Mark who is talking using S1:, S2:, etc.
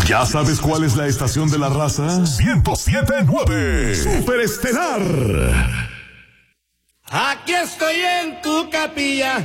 S1: ¿Ya sabes cuál es la estación de la raza? 107.9 Superestelar.
S2: Aquí estoy en tu capilla,